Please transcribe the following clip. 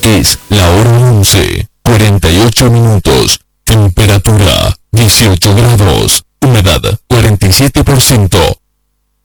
Es la hora 11:48 minutos. Temperatura 18 grados. Humedad 47%.